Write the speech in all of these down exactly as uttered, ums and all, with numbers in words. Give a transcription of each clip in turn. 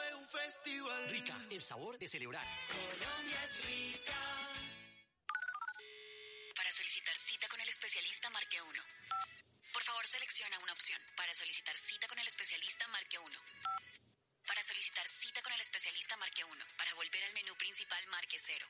es un festival. Rica, el sabor de celebrar. Colombia es rica. Para solicitar cita con el especialista, marque uno. Por favor, selecciona una opción. Para solicitar cita con el especialista, marque uno. Para solicitar cita con el especialista, marque uno. Para volver al menú principal, marque cero.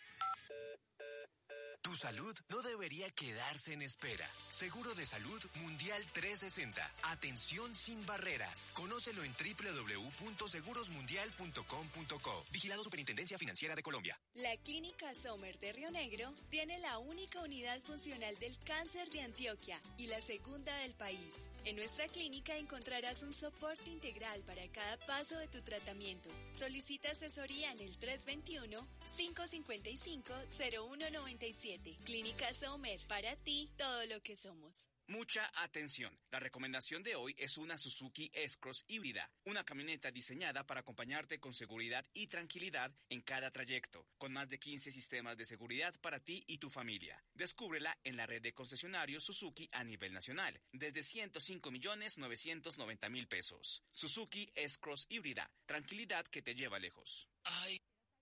Tu salud no debería quedarse en espera. Seguro de Salud Mundial trescientos sesenta. Atención sin barreras. Conócelo en doble u doble u doble u punto seguros mundial punto com punto co. Vigilado Superintendencia Financiera de Colombia. La Clínica Sommer de Río Negro tiene la única unidad funcional del cáncer de Antioquia y la segunda del país. En nuestra clínica encontrarás un soporte integral para cada paso de tu tratamiento. Solicita asesoría en el tres dos uno, cinco cinco cinco, cero uno nueve siete. Clínica Sommer, para ti, todo lo que somos. Mucha atención. La recomendación de hoy es una Suzuki S-Cross híbrida, una camioneta diseñada para acompañarte con seguridad y tranquilidad en cada trayecto, con más de quince sistemas de seguridad para ti y tu familia. Descúbrela en la red de concesionarios Suzuki a nivel nacional, desde ciento cinco millones novecientos noventa mil pesos. Suzuki S-Cross híbrida, tranquilidad que te lleva lejos. Ay.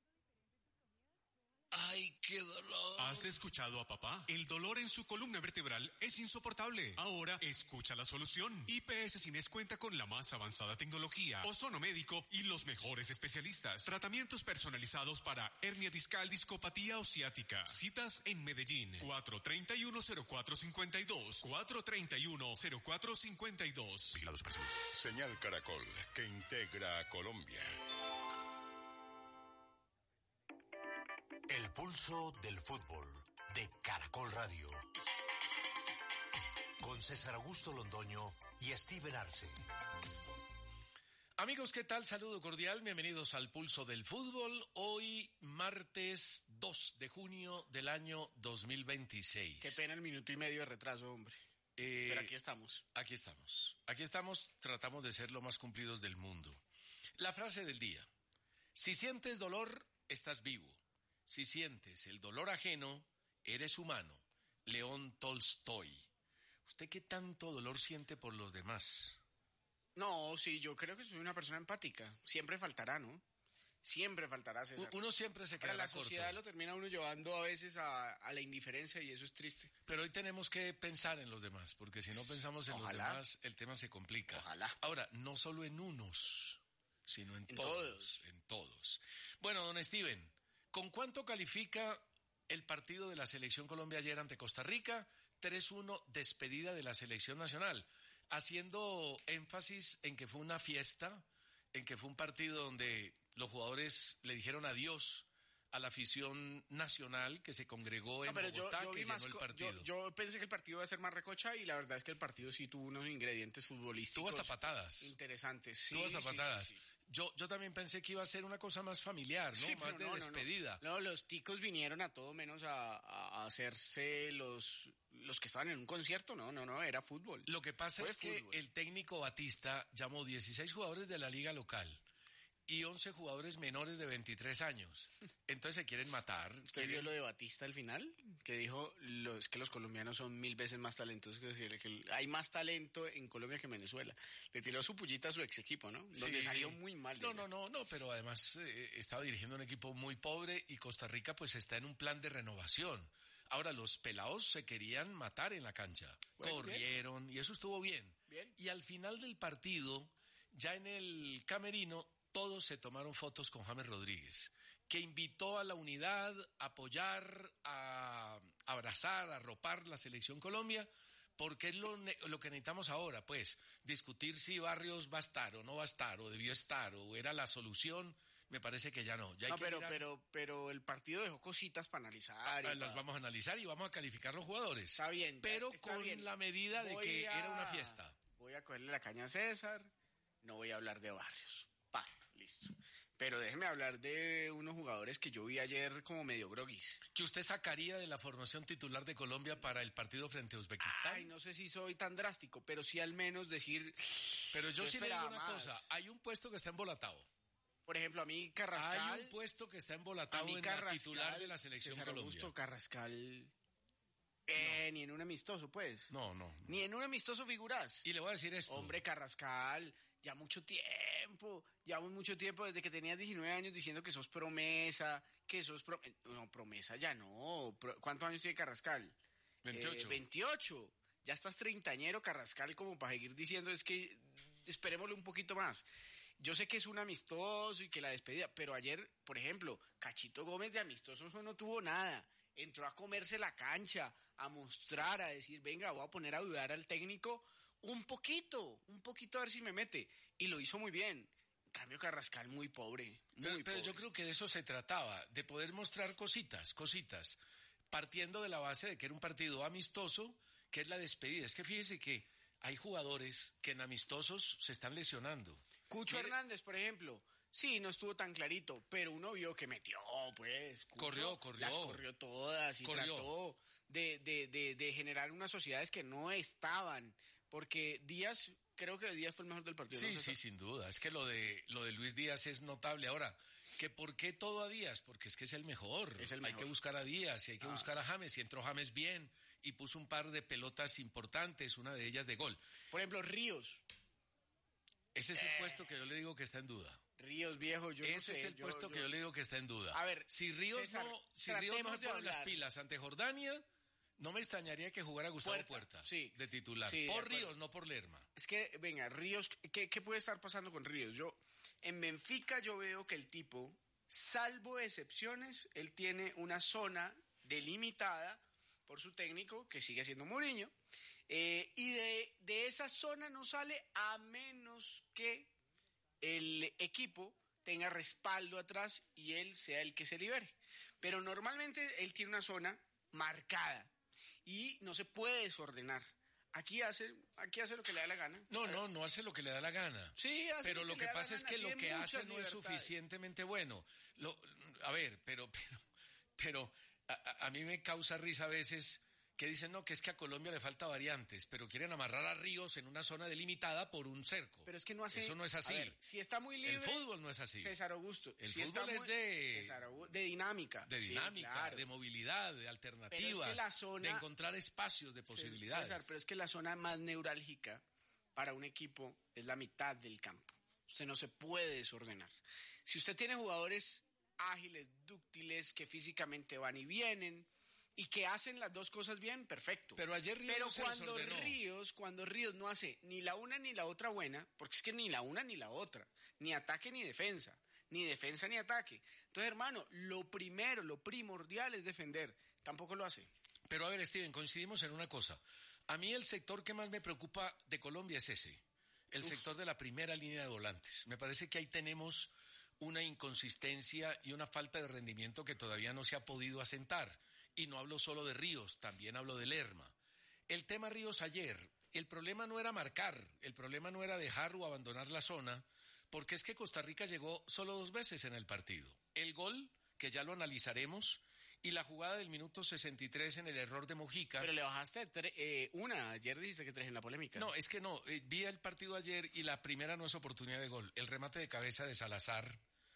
¡Ay, qué dolor! ¿Has escuchado a papá? El dolor en su columna vertebral es insoportable. Ahora escucha la solución. I P S Cines cuenta con la más avanzada tecnología, ozono médico y los mejores especialistas. Tratamientos personalizados para hernia discal, discopatía o ciática. Citas en Medellín. cuatro tres uno, cero cuatro cinco dos. cuatro tres uno, cero cuatro cinco dos. Vigilados por salud. Señal Caracol, que integra a Colombia. El pulso del fútbol de Caracol Radio. Con César Augusto Londoño y Steven Arce. Amigos, ¿qué tal? Saludo cordial, bienvenidos al Pulso del Fútbol. Hoy, martes dos de junio del año dos mil veintiséis. Qué pena el minuto y medio de retraso, hombre. Eh, Pero aquí estamos. Aquí estamos. Aquí estamos, tratamos de ser lo más cumplidos del mundo. La frase del día. Si sientes dolor, estás vivo. Si sientes el dolor ajeno, eres humano. León Tolstoy. ¿Usted qué tanto dolor siente por los demás? No, sí, yo creo que soy una persona empática. Siempre faltará, ¿no? Siempre faltará, César. Uno siempre se queda corto. La corto. sociedad lo termina uno llevando a veces a, a la indiferencia y eso es triste. Pero hoy tenemos que pensar en los demás, porque si no pensamos en Ojalá. los demás, el tema se complica. Ojalá. Ahora, no solo en unos, sino en, En todos, todos. En todos. Bueno, don Steven, ¿con cuánto califica el partido de la Selección Colombia ayer ante Costa Rica? tres uno, despedida de la Selección Nacional, haciendo énfasis en que fue una fiesta, en que fue un partido donde los jugadores le dijeron adiós a la afición nacional que se congregó en No, pero Bogotá, yo, yo que vi llenó más el co- partido. Yo, yo pensé que el partido iba a ser más recocha y la verdad es que el partido sí tuvo unos ingredientes futbolísticos. Tuvo hasta patadas. Interesantes. Sí, Tuvo hasta sí, patadas. sí, sí. Yo, yo también pensé que iba a ser una cosa más familiar, ¿no? Sí, Más pero de no, no, no. despedida. No, los ticos vinieron a todo menos a, a hacerse los, los que estaban en un concierto. No, no, no, era fútbol. Lo que pasa Fue es que fútbol. el técnico Batista llamó dieciséis jugadores de la liga local y once jugadores menores de veintitrés años. Entonces se quieren matar. ¿Usted vio quieren- lo de Batista al final? Que dijo los, que los colombianos son mil veces más talentosos que, que hay más talento en Colombia que en Venezuela. Le tiró su pullita a su ex equipo, ¿no? Donde Sí. salió muy mal. No, no, no, no, pero además eh, estaba dirigiendo un equipo muy pobre y Costa Rica pues está en un plan de renovación. Ahora, los pelados se querían matar en la cancha. Bueno, Corrieron y eso estuvo bien. Bien. Y al final del partido, ya en el camerino, todos se tomaron fotos con James Rodríguez, que invitó a la unidad, a apoyar, a abrazar, a arropar la Selección Colombia, porque es lo, ne- lo que necesitamos ahora, pues, discutir si Barrios va a estar o no va a estar, o debió estar, o era la solución, me parece que ya no. Ya hay No, que pero, mirar- pero, pero el partido dejó cositas para analizar. y Ah, las pa- vamos a analizar y vamos a calificar los jugadores. Está bien. ya, Pero está con bien. la medida de Voy que a- era una fiesta. Voy a cogerle la caña a César, no voy a hablar de Barrios. Pato, listo. Pero déjeme hablar de unos jugadores que yo vi ayer como medio groguis. ¿Que usted sacaría de la formación titular de Colombia para el partido frente a Uzbekistán? Ay, no sé si soy tan drástico, pero sí al menos decir... Pero yo, sí le digo esperaba una más. cosa, hay un puesto que está embolatado. Por ejemplo, a mí Carrascal... Hay un puesto que está a embolatado mí en Carrascal, la titular de la Selección César Colombia. Augusto Carrascal... Eh, ni en un amistoso, pues. No, no, no. Ni en un amistoso figuras. Y le voy a decir esto. Hombre, Carrascal, ya mucho tiempo, llevamos mucho tiempo desde que tenías diecinueve años diciendo que sos promesa, que sos... Pro... No, promesa ya no. ¿Cuántos años tiene Carrascal? veintiocho. Eh, veintiocho. Ya estás treintañero, Carrascal, como para seguir diciendo, es que esperémosle un poquito más. Yo sé que es un amistoso y que la despedida, pero ayer, por ejemplo, Cachito Gómez de amistoso no tuvo nada. Entró a comerse la cancha, a mostrar, a decir, venga, voy a poner a dudar al técnico un poquito, un poquito a ver si me mete. Y lo hizo muy bien. En cambio, Carrascal muy pobre, muy pero, pero pobre. yo creo que de eso se trataba, de poder mostrar cositas, cositas, partiendo de la base de que era un partido amistoso, que es la despedida. Es que fíjese que hay jugadores que en amistosos se están lesionando. Cucho Mire, Hernández, por ejemplo, sí, no estuvo tan clarito, pero uno vio que metió, pues. Cucho, corrió, corrió. Las corrió todas y corrió. trató de, de, de, de generar unas sociedades que no estaban, porque Díaz, creo que Díaz fue el mejor del partido. Sí, ¿no? sí, sin duda. Es que lo de, lo de Luis Díaz es notable. Ahora, ¿que por qué todo a Díaz? Porque es que es el mejor. Es el mejor. Hay que buscar a Díaz y hay que Ah. buscar a James. Y entró James bien y puso un par de pelotas importantes, una de ellas de gol. Por ejemplo, Ríos. Ese es el Eh. puesto que yo le digo que está en duda. Ríos, viejo, yo no Ese sé, es el yo- puesto yo- que yo le digo que está en duda. A ver, si Ríos César, no, si Ríos no tratemos se de pone las hablar. pilas ante Jordania, no me extrañaría que jugara Gustavo Puerta, Puerta, sí. de titular. Sí, de por acuerdo. Ríos, no por Lerma. Es que, venga, Ríos, ¿qué, ¿qué puede estar pasando con Ríos? Yo, en Benfica yo veo que el tipo, salvo excepciones, él tiene una zona delimitada por su técnico, que sigue siendo Mourinho, eh, y de, de esa zona no sale a menos que el equipo tenga respaldo atrás y él sea el que se libere. Pero normalmente él tiene una zona marcada y no se puede desordenar. Aquí hace, aquí hace lo que le da la gana. No, no, no hace lo que le da la gana. Sí, hace pero lo lo que que le da la pasa es gana, que lo tiene que hace muchas no es libertades. suficientemente bueno. Lo, a ver, pero, pero, pero a, a- a mí me causa risa a veces que dicen, no, que es que a Colombia le falta variantes, pero quieren amarrar a Ríos en una zona delimitada por un cerco. Pero es que no hace... Eso no es así. A ver, si está muy libre... El fútbol no es así. César Augusto. El si fútbol está es muy- de- César Augu- de dinámica. De Sí, dinámica, claro. de movilidad, de alternativas, la zona- de encontrar espacios de posibilidades. César, pero es que la zona más neurálgica para un equipo es la mitad del campo. Usted no se puede desordenar. Si usted tiene jugadores ágiles, dúctiles, que físicamente van y vienen y que hacen las dos cosas bien, perfecto. Pero ayer Ríos Pero no se cuando desordenó. Ríos, cuando Ríos no hace ni la una ni la otra buena, porque es que ni la una ni la otra, ni ataque ni defensa, ni defensa ni ataque. Entonces, hermano, lo primero, lo primordial es defender. Tampoco lo hace. Pero a ver, Steven, coincidimos en una cosa. A mí el sector que más me preocupa de Colombia es ese, el sector de la primera línea de volantes. Me parece que ahí tenemos una inconsistencia y una falta de rendimiento que todavía no se ha podido asentar. Y no hablo solo de Ríos, también hablo de Lerma. El tema Ríos ayer, el problema no era marcar, el problema no era dejar o abandonar la zona, porque es que Costa Rica llegó solo dos veces en el partido. El gol, que ya lo analizaremos, y la jugada del minuto sesenta y tres en el error de Mojica. Pero le bajaste tre- eh, una, ayer dijiste que tres en la polémica. No, es que no, eh, vi el partido ayer y la primera no es oportunidad de gol. El remate de cabeza de Salazar,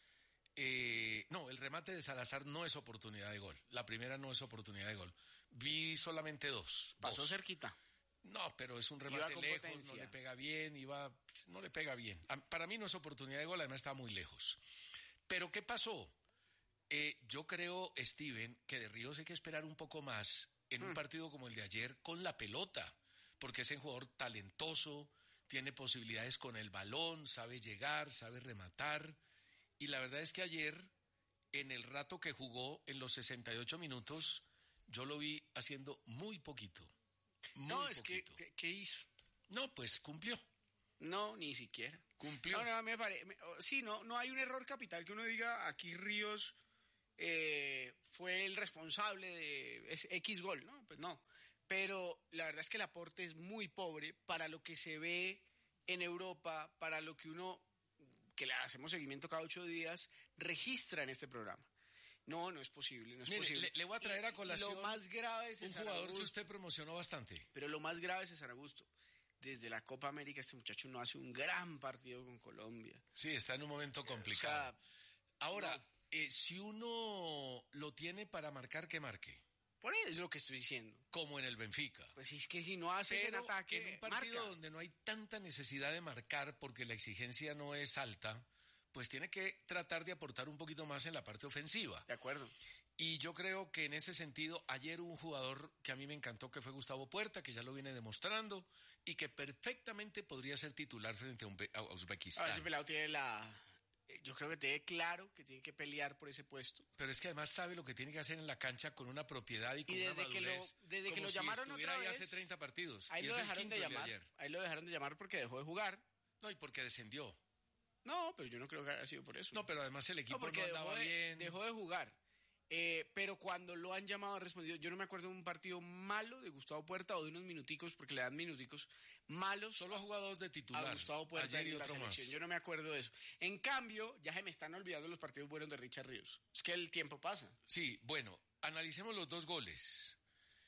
eh, no, el remate de Salazar no es oportunidad de gol. La primera no es oportunidad de gol. Vi solamente dos. Pasó dos. cerquita. No, pero es un Iba remate con lejos, potencia. no le pega bien, iba, no le pega bien. A- Para mí no es oportunidad de gol, además estaba muy lejos. Pero ¿qué pasó? Eh, yo creo, Steven, que de Ríos hay que esperar un poco más en un partido como el de ayer con la pelota, porque es un jugador talentoso, tiene posibilidades con el balón, sabe llegar, sabe rematar. Y la verdad es que ayer, en el rato que jugó, en los sesenta y ocho minutos, yo lo vi haciendo muy poquito. Muy No, es que, poquito. que- ¿qué hizo? No, pues cumplió. No, ni siquiera. Cumplió. No, no, me parece. Sí, no, no hay un error capital que uno diga aquí Ríos eh, fue el responsable de ese X gol, ¿no? Pues no. Pero la verdad es que el aporte es muy pobre para lo que se ve en Europa, para lo que uno, que le hacemos seguimiento cada ocho días, registra en este programa. No, no es posible, no es Mire, posible. le, le voy a traer Y- a colación y lo más grave es un César jugador que Augusto. usted promocionó bastante. Pero lo más grave es César Augusto. Desde la Copa América este muchacho no hace un gran partido con Colombia. Sí, está en un momento complicado. O sea, Ahora, no. eh, si uno lo tiene para marcar, que marque. Por eso es lo que estoy diciendo. Como en el Benfica. Pues es que si no haces Pero en ataque, en un partido marca. donde no hay tanta necesidad de marcar porque la exigencia no es alta, pues tiene que tratar de aportar un poquito más en la parte ofensiva. De acuerdo. Y yo creo que en ese sentido, ayer un jugador que a mí me encantó, que fue Gustavo Puerta, que ya lo viene demostrando, y que perfectamente podría ser titular frente a, un, a Uzbekistán. Ah, ese pelado tiene la... Yo creo que tiene claro que tiene que pelear por ese puesto. Pero es que además sabe lo que tiene que hacer en la cancha con una propiedad y con Y desde una madurez. que lo, desde que como lo si llamaron estuviera otra ahí vez, hace treinta partidos. Ahí y lo es el dejaron de quinto el llamar. ayer. Ahí lo dejaron de llamar porque dejó de jugar. No, y porque descendió. No, pero yo no creo que haya sido por eso. No, pero además el equipo no, no, porque andaba dejó de, bien. dejó de jugar. Eh, pero cuando lo han llamado ha respondido. Yo no me acuerdo de un partido malo de Gustavo Puerta o de unos minuticos, porque le dan minuticos malos. Solo ha jugado dos de titular. A Gustavo Puerta Ayer y en la otro selección. más. Yo no me acuerdo de eso. En cambio, ya se me están olvidando los partidos buenos de Richard Ríos. Es que el tiempo pasa. Sí, bueno, analicemos los dos goles.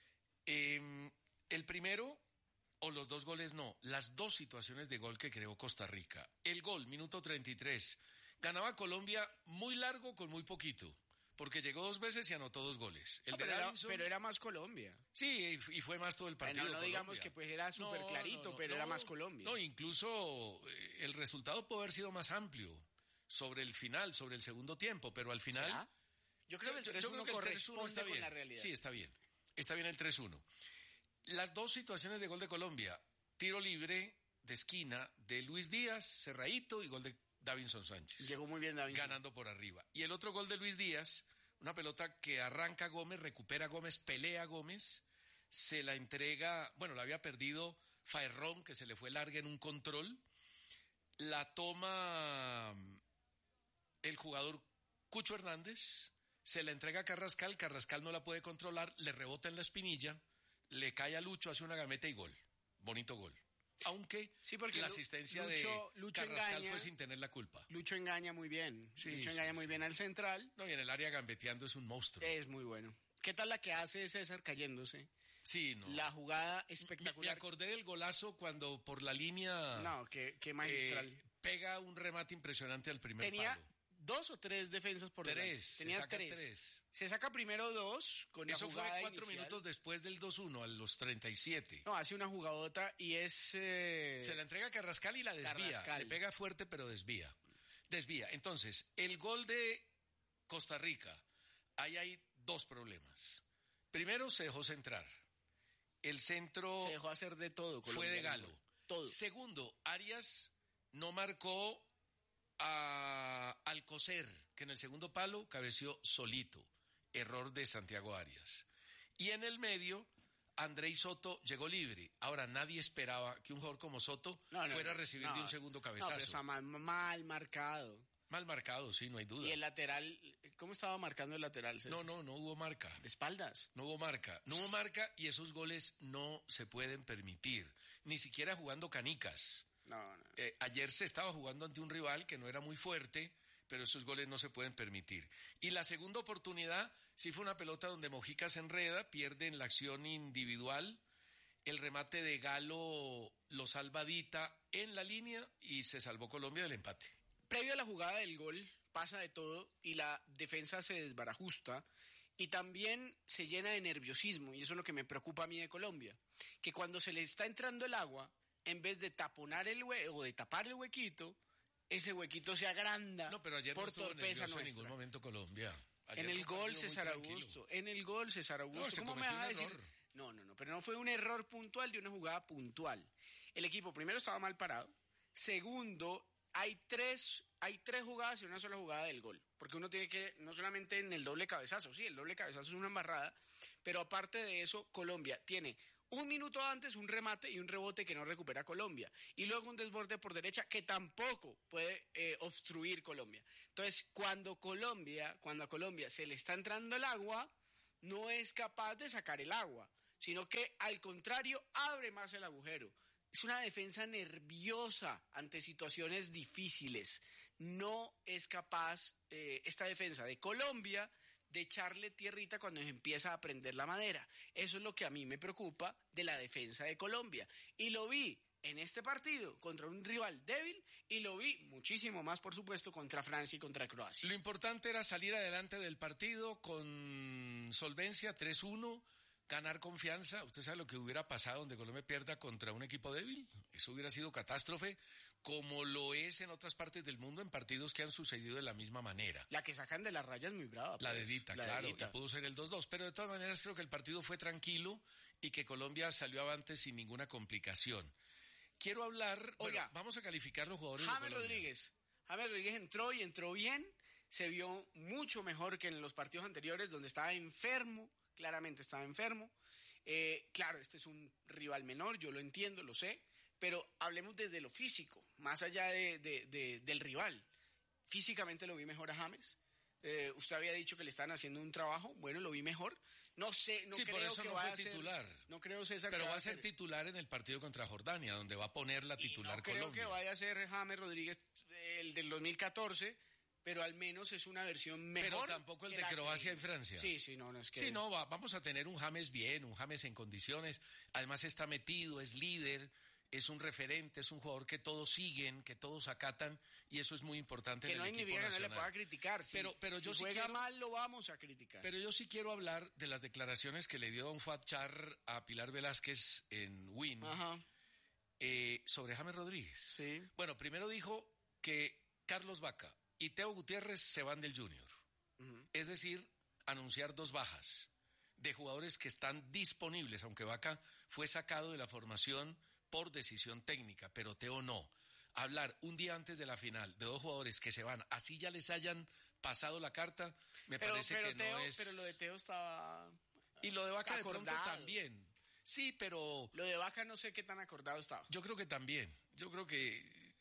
Eh, el primero, o los dos goles no, las dos situaciones de gol que creó Costa Rica. El gol, minuto treinta y tres. Ganaba Colombia muy largo con muy poquito, porque llegó dos veces y anotó dos goles. El No, de pero, era, Davinson- pero era más Colombia. Sí, y fue más todo el partido. Bueno, no Colombia. digamos que pues era súper No, clarito, no, no, pero no, era más Colombia. No, incluso eh, el resultado puede haber sido más amplio sobre el final, sobre el segundo tiempo, pero al final... ¿Será? Yo creo que el tres uno creo que el tres uno corresponde está con bien. la realidad. Sí, está bien. Está bien el tres uno. Las dos situaciones de gol de Colombia, tiro libre de esquina de Luis Díaz, cerradito, y gol de Davinson Sánchez. Llegó muy bien Davinson. Ganando por arriba. Y el otro gol de Luis Díaz, una pelota que arranca Gómez, recupera Gómez, pelea Gómez, se la entrega, bueno, la había perdido Faerrón, que se le fue larga en un control, la toma el jugador Cucho Hernández, se la entrega a Carrascal, Carrascal no la puede controlar, le rebota en la espinilla, le cae a Lucho, hace una gameta y gol. Bonito gol. Aunque Sí, porque la Lu- asistencia Lucho- de Lucho Carrascal engaña. fue sin tener la culpa. Lucho engaña muy bien. Sí, Lucho sí, engaña sí. muy bien al central. No, y en el área gambeteando es un monstruo. Es muy bueno. ¿Qué tal la que hace César cayéndose? Sí, no. La jugada Me, me espectacular. acordé del golazo cuando por la línea No, qué, qué magistral. eh, pega un remate impresionante al primer Tenía palo. dos o tres defensas por delante. Tres, se Tenía saca tres. tres. Se saca primero dos con Eso la fue jugada cuatro inicial. minutos después del dos uno, a los treinta y siete. No, hace una jugadota y es... eh, Se la entrega a Carrascal y la desvía. Carrascal. Le pega fuerte, pero desvía. Desvía. Entonces, el gol de Costa Rica, ahí hay dos problemas. Primero, se dejó centrar. El centro Se dejó hacer de todo. fue Colombia, de ¿no? Galo. Todo. Segundo, Arias no marcó a Alcocer, que en el segundo palo cabeció solito. Error de Santiago Arias. Y en el medio, Andrei Soto llegó libre. Ahora, nadie esperaba que un jugador como Soto No, no, fuera a no, recibir no. de un segundo No, cabezazo. pero está mal, mal marcado. Mal marcado, sí, no hay duda. Y el lateral, ¿cómo estaba marcando el lateral, César? No, no, no hubo marca. De espaldas. No hubo marca. No hubo marca y esos goles no se pueden permitir. Ni siquiera jugando canicas. No, no. Eh, ayer se estaba jugando ante un rival que no era muy fuerte, pero esos goles no se pueden permitir. Y la segunda oportunidad sí fue una pelota donde Mojica se enreda, pierde en la acción individual. El remate de Galo lo salva Dita en la línea y se salvó Colombia del empate. Previo a la jugada del gol, pasa de todo y la defensa se desbarajusta y también se llena de nerviosismo, y eso es lo que me preocupa a mí de Colombia, que cuando se le está entrando el agua, en vez de taponar el hue o de tapar el huequito, ese huequito se agranda No, pero ayer por no estuvo torpeza nervioso en nuestra. ningún momento Colombia. Ayer En el fue un gol partido muy César tranquilo. Augusto, en el gol César Augusto, No, se ¿cómo me cometió vas a un decir? error. No, no, no, pero no fue un error puntual de una jugada puntual. El equipo primero estaba mal parado, segundo, hay tres, hay tres jugadas y una sola jugada del gol, porque uno tiene que, no solamente en el doble cabezazo, sí, el doble cabezazo es una embarrada, pero aparte de eso, Colombia tiene un minuto antes un remate y un rebote que no recupera Colombia, y luego un desborde por derecha que tampoco puede eh, obstruir Colombia. Entonces, cuando Colombia, cuando a Colombia se le está entrando el agua, no es capaz de sacar el agua, sino que al contrario abre más el agujero. Es una defensa nerviosa ante situaciones difíciles. No es capaz eh, esta defensa de Colombia de echarle tierrita cuando se empieza a prender la madera. Eso es lo que a mí me preocupa de la defensa de Colombia. Y lo vi en este partido contra un rival débil y lo vi muchísimo más, por supuesto, contra Francia y contra Croacia. Lo importante era salir adelante del partido con solvencia, tres uno, ganar confianza. ¿Usted sabe lo que hubiera pasado donde Colombia pierda contra un equipo débil? Eso hubiera sido catástrofe, como lo es en otras partes del mundo en partidos que han sucedido de la misma manera. La que sacan de la raya es muy brava. La pues, de Dita, la claro, de Dita. y pudo ser el dos dos, pero de todas maneras creo que el partido fue tranquilo y que Colombia salió avante sin ninguna complicación. Quiero hablar, Oiga, bueno, vamos a calificar los jugadores de James Colombia. Rodríguez. James Rodríguez entró y entró bien, se vio mucho mejor que en los partidos anteriores donde estaba enfermo, claramente estaba enfermo. Eh, claro, este es un rival menor, yo lo entiendo, lo sé, pero hablemos desde lo físico, más allá de, de, de, del rival. Físicamente lo vi mejor a James. Eh, usted había dicho que le estaban haciendo un trabajo, bueno, lo vi mejor. No sé, no sí, creo por eso que no vaya fue a ser- titular. no creo, César, Pero que va a ser titular en el partido contra Jordania, donde va a poner la Y titular no creo Colombia. que vaya a ser James Rodríguez eh, el del dos mil catorce, pero al menos es una versión mejor. Pero tampoco el que de la que Croacia y vimos. Francia. Sí, sí, no, no es que... Sí, no, va- vamos a tener un James bien, un James en condiciones. Además está metido, es líder, es un referente, es un jugador que todos siguen, que todos acatan, y eso es muy importante Que en no el hay ni equipo vieja que no le nacional. pueda criticar. Si, Pero- pero yo si sí juega quiero- mal, lo vamos a criticar. Pero yo sí quiero hablar de las declaraciones que le dio Don Fuad Char a Pilar Velázquez en Win Ajá, eh, sobre James Rodríguez. sí. Bueno, primero dijo que Carlos Vaca y Teo Gutiérrez se van del Junior. Ujú. Es decir, anunciar dos bajas de jugadores que están disponibles, aunque Vaca fue sacado de la formación por decisión técnica, pero Teo no. Hablar un día antes de la final de dos jugadores que se van, así ya les hayan pasado la carta, me Pero, parece pero que Teo, no es... pero lo de Teo estaba... Y lo de Vaca de pronto acordado. también. Sí, pero Lo de Vaca no sé qué tan acordado estaba. yo creo que también. Yo creo que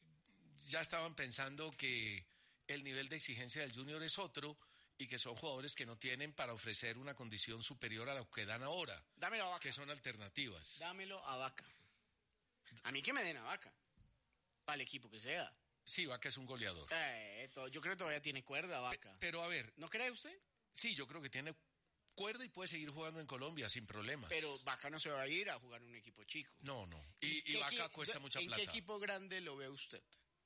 ya estaban pensando que el nivel de exigencia del Junior es otro y que son jugadores que no tienen para ofrecer una condición superior a lo que dan ahora, Dámelo a Vaca. que son alternativas. Dámelo a Vaca. A mí que me den a Vaca. Para el equipo que sea. Sí, Vaca es un goleador. Eh, to- yo creo que todavía tiene cuerda Vaca. Pero a ver, ¿No cree usted? sí, yo creo que tiene cuerda y puede seguir jugando en Colombia sin problemas. Pero Vaca no se va a ir a jugar en un equipo chico. No, no. Y, y ¿Qué Vaca equi- cuesta yo- mucha ¿En plata. qué equipo grande lo ve usted?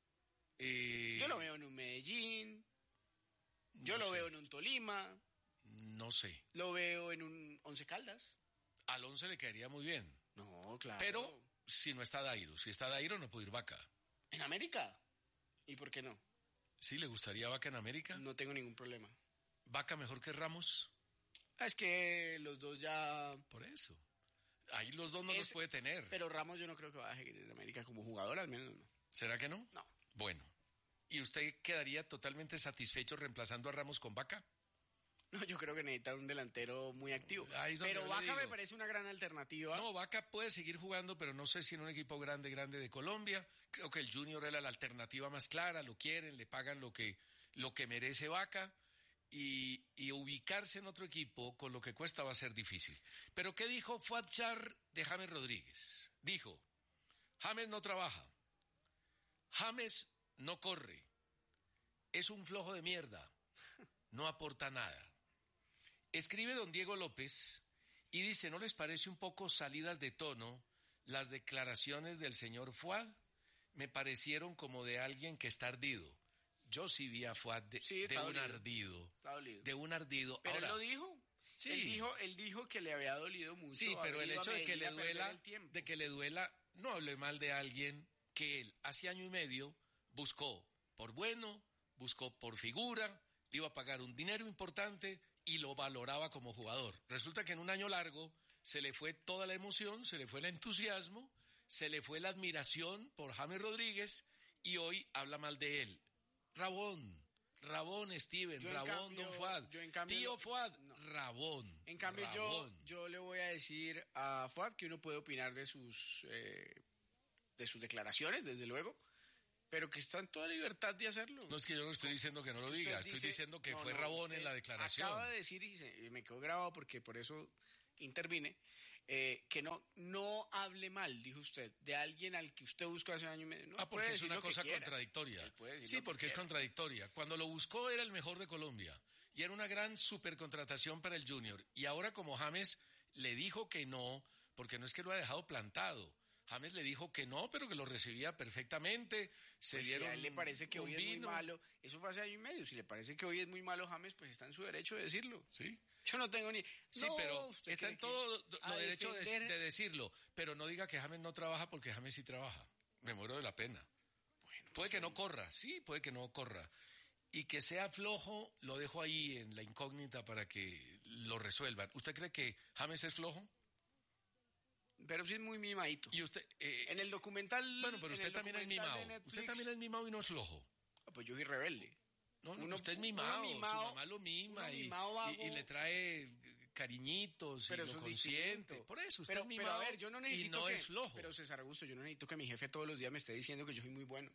Eh, Yo lo veo en un Medellín, yo no lo sé, veo en un Tolima, No sé. lo veo en un Once Caldas. Al once le caería muy bien. No, claro. Pero si no está Dairo, si está Dairo no puede ir Vaca. ¿En América? ¿Y por qué no? ¿Sí le gustaría Vaca en América? No tengo ningún problema. ¿Vaca mejor que Ramos? Ah, Es que los dos ya... Por eso. Ahí los dos no Es- los puede tener. Pero Ramos yo no creo que vaya a seguir en América como jugador, al menos no. ¿Será que no? No. Bueno. ¿Y usted quedaría totalmente satisfecho reemplazando a Ramos con Vaca? No, yo creo que necesita un delantero muy activo. Ahí es donde Pero yo le Vaca me digo. parece una gran alternativa. No, Vaca puede seguir jugando, pero no sé si en un equipo grande, grande de Colombia. Creo que el Junior era la alternativa más clara, lo quieren, le pagan lo que, lo que merece Vaca. Y, y ubicarse en otro equipo con lo que cuesta va a ser difícil. Pero ¿qué dijo Fuad Char de James Rodríguez? Dijo, James no trabaja, James no corre, es un flojo de mierda, no aporta nada. Escribe don Diego López y dice, ¿no les parece un poco salidas de tono las declaraciones del señor Fuad? Me parecieron como de alguien que está ardido. Yo sí vi a Fuad de, Sí, de está un dolido. ardido, Está dolido. de un ardido. Pero Ahora, él lo dijo. sí. Él dijo, él dijo que le había dolido mucho. Sí, pero haber el ido a hecho de que Medellín le a perder duela, el tiempo. de que le duela, no hable mal de alguien que él hace año y medio buscó por bueno, buscó por figura, le iba a pagar un dinero importante y lo valoraba como jugador. Resulta que en un año largo se le fue toda la emoción, se le fue el entusiasmo, se le fue la admiración por James Rodríguez y hoy habla mal de él. Rabón, Rabón Steven, Yo, en Rabón cambio- Don Fuad, yo, en cambio, Tío lo- Fuad, no. Rabón. En cambio, yo, Rabón. yo le voy a decir a Fuad que uno puede opinar de sus, eh, de sus declaraciones, desde luego, pero que está en toda libertad de hacerlo. No es que yo no estoy diciendo que no lo Usted diga, dice- estoy diciendo que no, fue no, Rabón usted en la declaración. Acaba de decir, y, se- y me quedó grabado porque por eso intervine, eh, que no, no hable mal, dijo usted, de alguien al que usted buscó hace un año y medio. No, Ah, puede porque es decir una lo que cosa quiera. contradictoria. Él puede decir Sí, lo que porque es quiera. contradictoria. Cuando lo buscó era el mejor de Colombia y era una gran supercontratación para el Junior. Y ahora como James le dijo que no, porque no es que lo ha dejado plantado. James le dijo que no, pero que lo recibía perfectamente. Se Pues dieron si a él le parece que un hoy es muy vino. malo, eso fue hace año y medio. Si le parece que hoy es muy malo James, pues está en su derecho de decirlo. Sí. Yo no tengo ni. Sí, No, pero ¿usted está cree en que todo lo a derecho de, defender- de decirlo. Pero no diga que James no trabaja porque James sí trabaja. Me muero de la pena. Bueno, Puede pues, que no corra, sí, puede que no corra. Y que sea flojo, lo dejo ahí en la incógnita para que lo resuelvan. ¿Usted cree que James es flojo? Pero sí es muy mimadito. Y usted... eh, En el documental. bueno, pero en usted el también es documental mimado. de Usted Netflix- también es mimado y no es flojo. Ah, pues yo soy rebelde. No, no, Uno- usted es uno mimado, mimado- su mamá lo mima uno y, mimado vago. y- y le trae cariñitos Pero y lo eso es consiente. distinto. Por eso, usted pero, es pero mimado a ver, yo no y necesito no que, es flojo. Pero César Augusto, yo no necesito que mi jefe todos los días me esté diciendo que yo soy muy bueno.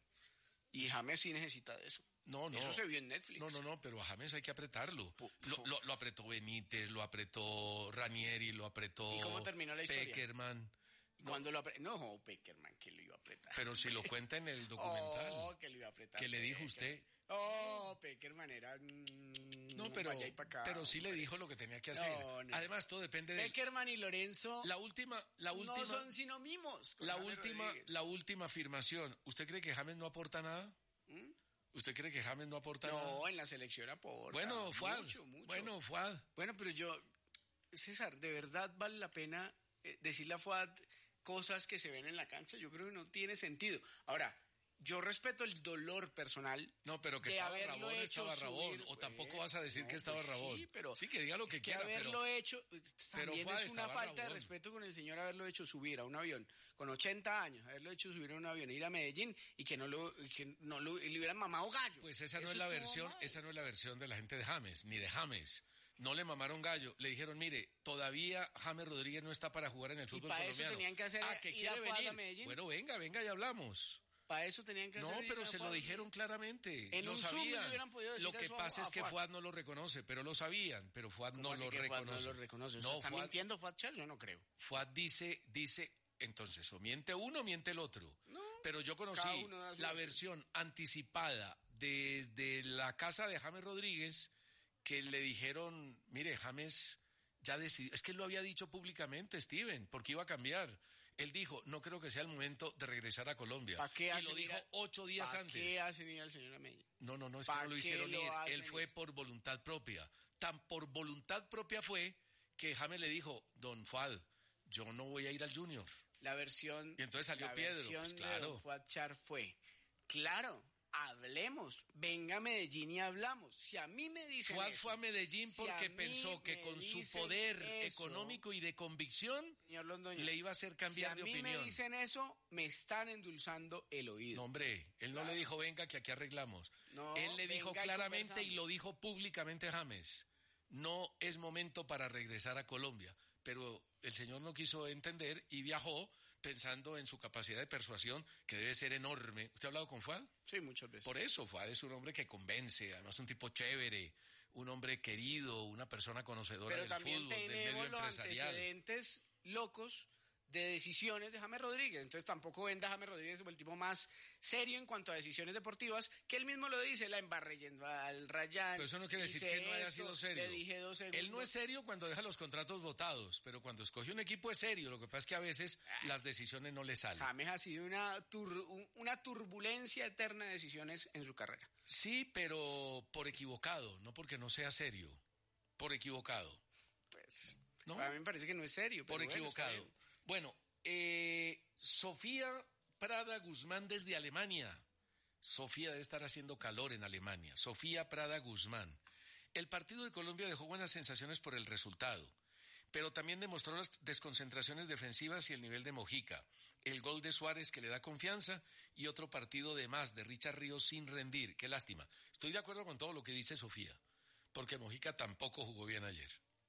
Y James sí necesita de eso. No, no. Eso se vio en Netflix. No, no, no, pero a James hay que apretarlo. Pu- Lo, lo- lo apretó Benítez, lo apretó Ranieri, lo apretó ¿Y cómo terminó la historia? Peckerman. Y cuando lo apre- No, Peckerman, que lo iba a apretar. Pero si lo cuenta en el documental, Oh, que lo iba a apretar. que le dijo Peckerman. usted. Oh, Peckerman era. mm, No, pero, pa' allá y pa' acá, pero sí le hombre. dijo lo que tenía que hacer. No, no. Además, todo depende de... Peckerman y Lorenzo La última, la última, no son sino mimos. con la James última, Rodríguez. la última afirmación. ¿Usted cree que James no aporta nada? ¿Mm? ¿Usted cree que James no aporta nada? No, en la selección aporta. Bueno, Fuad. Mucho, mucho. Bueno, Fuad. Bueno, pero yo, César, ¿de verdad vale la pena eh, decirle a Fuad cosas que se ven en la cancha? Yo creo que no tiene sentido. Ahora, yo respeto el dolor personal. No, pero que de estaba haberlo Rabón, hecho estaba Rabón. subir, O tampoco pues, vas a decir no, que estaba pues Rabón. Sí, pero sí, que diga lo que es que quiera, haberlo pero... hecho pero, también Fuad, es una estaba falta de Rabón. respeto con el señor haberlo hecho subir a un avión con ochenta años, haberlo hecho subir a un avión, ir a Medellín y que no lo, y que no lo y le hubieran mamado gallo. Pues esa no Eso es la estuvo versión, mal. esa no es la versión de la gente de James, ni de James. No le mamaron gallo, le dijeron, mire, todavía James Rodríguez no está para jugar en el fútbol para eso colombiano. tenían que hacer ah, que ir quiere a Fuad a venir. Medellín. Bueno, venga, venga y hablamos. Para eso tenían que No, hacer ir pero a se lo Fuad. dijeron claramente. En lo un Zoom le sabían. hubieran podido decir Lo que eso a- pasa es a que Fuad. Fuad no lo reconoce, pero lo sabían, pero Fuad ¿Cómo no así lo que Fuad reconoce. no lo reconoce? No, ¿Está Fuad- mintiendo Fuad Char? Yo no creo. Fuad dice, dice, entonces, o miente uno o miente el otro. Pero yo conocí cada uno da su la versión. versión anticipada desde la casa de James Rodríguez, que le dijeron, mire, James ya decidió, es que él lo había dicho públicamente, Steven, porque iba a cambiar. Él dijo, no creo que sea el momento de regresar a Colombia. ¿Pa' qué y hacen lo dijo ir a- ocho días ¿Para antes. qué hacen ir al señor Amella? No, no, no, es que ¿Pa' no lo qué hicieron lo ir. hacen Él fue ir? por voluntad propia. Tan por voluntad propia fue que James le dijo, don Fuad, yo no voy a ir al Junior. La versión. Y entonces salió la Piedro, versión pues de claro. don Fuad Char fue. Claro, hablemos. Venga a Medellín y hablamos. Si a mí me dicen. Fuad eso, fue a Medellín si a porque mí pensó que me con su dicen poder eso, económico y de convicción señor Londoño, le iba a hacer cambiar si de a mí opinión. me dicen eso, me están endulzando el oído. No, hombre, él no Claro. le dijo, venga, que aquí arreglamos. No, él le dijo venga y claramente y conversamos. lo dijo públicamente a James, no es momento para regresar a Colombia. Pero el señor no quiso entender y viajó pensando en su capacidad de persuasión, que debe ser enorme. ¿Usted ha hablado con Fuad? Sí, muchas veces. Por eso, Fuad es un hombre que convence, además un tipo chévere, un hombre querido, una persona conocedora Pero del también fútbol, del medio tenemos los empresarial. antecedentes locos de decisiones de James Rodríguez. Entonces tampoco venda a James Rodríguez como el tipo más serio en cuanto a decisiones deportivas, que él mismo lo dice, la embarré yendo al Rayán. Pero eso no quiere decir hice que él no haya esto, sido serio. Le dije dos segundos. Él no es serio cuando deja los contratos votados, pero cuando escoge un equipo es serio. Lo que pasa es que a veces las decisiones no le salen. James ha sido una, tur- un- una turbulencia eterna de decisiones en su carrera. Sí, pero por equivocado, no porque no sea serio. Por equivocado. Pues, ¿No? a mí me parece que no es serio. Por pero bueno, está equivocado. bien. Bueno, eh, Sofía Prada Guzmán desde Alemania. Sofía debe estar haciendo calor en Alemania. Sofía Prada Guzmán. El partido de Colombia dejó buenas sensaciones por el resultado, pero también demostró las desconcentraciones defensivas y el nivel de Mojica. El gol de Suárez que le da confianza y otro partido de más de Richard Ríos sin rendir. Qué lástima. Estoy de acuerdo con todo lo que dice Sofía, porque Mojica tampoco jugó bien ayer.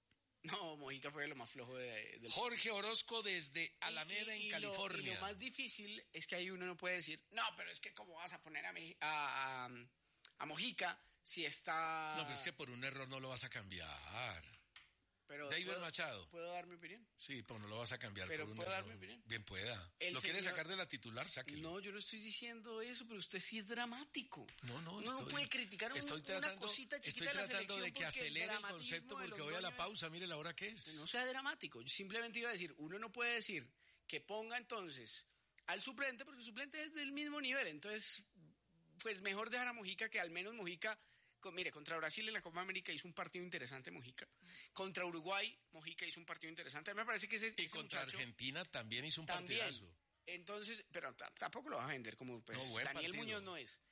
No, Mojica fue lo más flojo de, del Jorge Orozco desde Alameda, Y- y- y en lo- California. y lo más difícil es que ahí uno no puede decir, no, pero es que cómo vas a poner a, Mi- a, a, a Mojica si está... No, pero es que por un error no lo vas a cambiar. Pero David ¿puedo- Machado. ¿Puedo dar mi opinión? Sí, pues no lo vas a cambiar Pero por un ¿puedo dar error. mi opinión? Bien pueda. El ¿Lo quiere señor- sacar de la titular? Sáquelo. No, yo no estoy diciendo eso, pero usted sí es dramático. No, no, Uno no estoy- puede criticar un- estoy una tratando, cosita chiquita Estoy de la tratando selección de que porque el acelere el dramatismo concepto de porque voy a la Londoño es- pausa. Mire la hora que es. No sea dramático. Yo simplemente iba a decir, uno no puede decir que ponga entonces al suplente, porque el suplente es del mismo nivel. Entonces, pues mejor dejar a Mojica, que al menos Mojica, con, mire, contra Brasil en la Copa América hizo un partido interesante Mojica. Contra Uruguay, Mojica hizo un partido interesante. A mí me parece que ese, y ese contra muchacho, Argentina también hizo un también. partidazo. Entonces, pero t- tampoco lo vas a vender como pues No, buen Daniel partido. Muñoz no es.